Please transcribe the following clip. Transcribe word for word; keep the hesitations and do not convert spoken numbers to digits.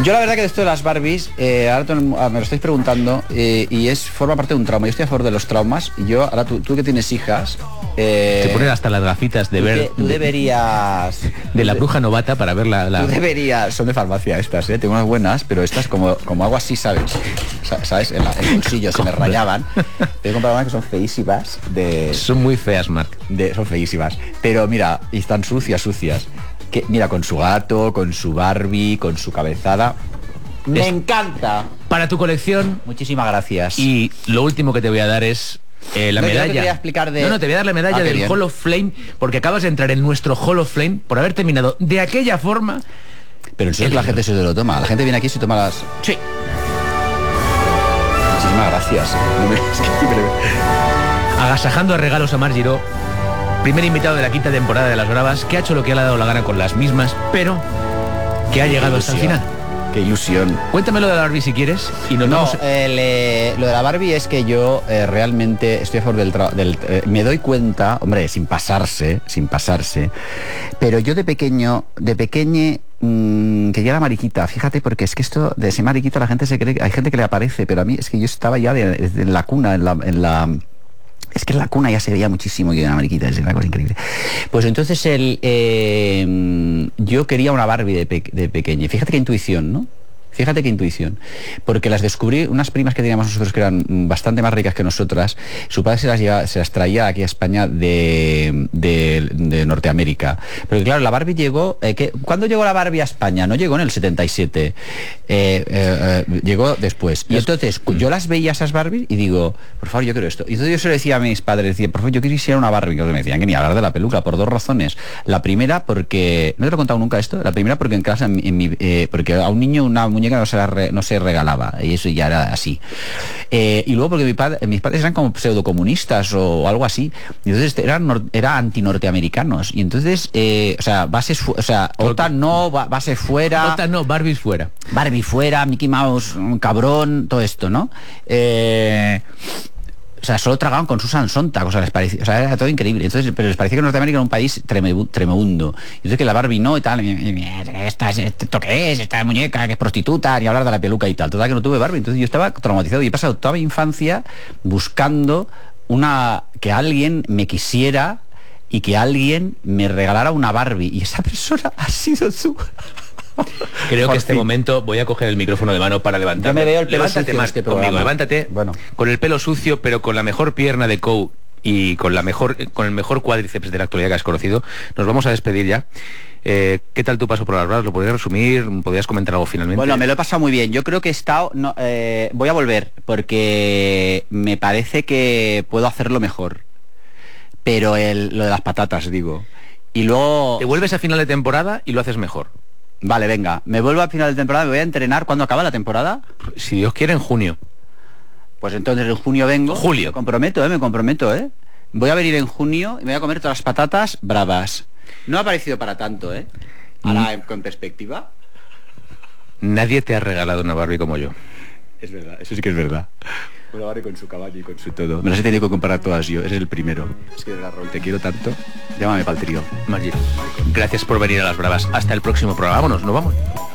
Yo la verdad que de esto de las Barbies, eh, ahora me lo estáis preguntando, eh, y es forma parte de un trauma. Yo estoy a favor de los traumas, y yo, ahora tú, tú que tienes hijas... Eh, Se ponen hasta las gafitas de ver... Tú deberías... De la bruja novata para ver la... la... Tú deberías... Son de farmacia estas, ¿eh? Tengo unas buenas, pero estas como, como algo así, ¿sabes? ¿Sabes? En, la, en el bolsillo se me rayaban. Tengo que comprar unas que son feísimas. De, son muy feas, Marc. De, son feísimas. Pero mira, y están sucias, sucias. Que, mira, con su gato, con su Barbie, con su cabezada. Me es encanta. Para tu colección. Muchísimas gracias. Y lo último que te voy a dar es eh, la no, medalla. Yo te voy a explicar de... No, no, te voy a dar la medalla ah, del Hall of Flame, porque acabas de entrar en nuestro Hall of Flame por haber terminado de aquella forma. Pero en serio la gente se lo toma. La gente viene aquí y se toma las... Sí. Muchísimas gracias. No me... Agasajando a regalos a Marc Giró, primer invitado de la quinta temporada de Las Bravas, que ha hecho lo que le ha dado la gana con las mismas, pero que ha llegado hasta el final. Qué ilusión. Cuéntame lo de la Barbie si quieres. Y nos no, vamos... el, eh, lo de la Barbie es que yo eh, realmente estoy a favor del... del eh, me doy cuenta, hombre, sin pasarse, sin pasarse, pero yo de pequeño, de pequeñe, mmm, que ya era mariquita, fíjate, porque es que esto de ese mariquito la gente se cree, hay gente que le aparece, pero a mí es que yo estaba ya de, de, en la cuna, en la... En la es que en la cuna ya se veía muchísimo que era una mariquita, es una cosa increíble. Pues entonces el, eh, yo quería una Barbie de, pe de pequeña. Fíjate qué intuición, ¿no? Fíjate qué intuición. Porque las descubrí, unas primas que teníamos nosotros que eran bastante más ricas que nosotras, su padre se las, lleva, se las traía aquí a España de, de, de Norteamérica. Pero claro, la Barbie llegó... Eh, que, ¿Cuándo llegó la Barbie a España? No llegó en el setenta y siete. Eh, eh, eh, llegó después. Y entonces yo las veía esas Barbies y digo, por favor, yo quiero esto. Y entonces yo se lo decía a mis padres, decía, por favor, yo quisiera una Barbie. Que me decían que ni hablar de la peluca, por dos razones. La primera porque... ¿No te lo he contado nunca esto? La primera porque en casa, en, en mi, eh, porque a un niño una muñeca no se, re, no se regalaba, y eso ya era así. Eh, y luego porque mi padre, mis padres eran como pseudocomunistas o algo así, y entonces eran era antinorteamericanos, y entonces, eh, o sea, bases, o sea, OTAN no, base fuera. OTAN no, Barbie fuera. Barbie fuera, Mickey Mouse, un cabrón, todo esto, ¿no? Eh... O sea, solo tragaban con Susan Sontag, o sea, les parecía, o sea, era todo increíble. Entonces, pero les parecía que Norteamérica era un país tremebundo. Y entonces que la Barbie no y tal, esta, ¿esto qué es? Esta muñeca que es prostituta, ni hablar de la peluca y tal. Total que no tuve Barbie. Entonces yo estaba traumatizado y he pasado toda mi infancia buscando una que alguien me quisiera y que alguien me regalara una Barbie. Y esa persona ha sido tú. Creo que este momento voy a coger el micrófono de mano para levantarme. Yo me veo el pelo levántate sucio más este conmigo, programa. levántate bueno. Con el pelo sucio, pero con la mejor pierna de Cou y con la mejor, con el mejor cuádriceps de la actualidad que has conocido. Nos vamos a despedir ya. Eh, ¿Qué tal tu paso por las Bravas? ¿Lo podrías resumir? ¿Podrías comentar algo finalmente? Bueno, me lo he pasado muy bien. Yo creo que he estado... No, eh, voy a volver, porque me parece que puedo hacerlo mejor. Pero el, lo de las patatas, digo. Y luego... Te vuelves a final de temporada y lo haces mejor. Vale, venga. Me vuelvo a final de temporada, me voy a entrenar. ¿Cuándo acaba la temporada? Si Dios quiere, en junio. Pues entonces en junio vengo. Julio. Me comprometo, ¿eh? Me comprometo, ¿eh? Voy a venir en junio y me voy a comer todas las patatas bravas. No ha parecido para tanto, ¿eh? Ahora, mm. con perspectiva. Nadie te ha regalado una Barbie como yo. Es verdad, eso sí que es verdad. Una Barbie con su caballo y con su todo. Me las he tenido que comparar todas yo, eres el primero. Es que de verdad, Raúl, te quiero tanto. Llámame pa'l trío. Marc Giró, gracias por venir a Las Bravas. Hasta el próximo programa. Vámonos, nos vamos.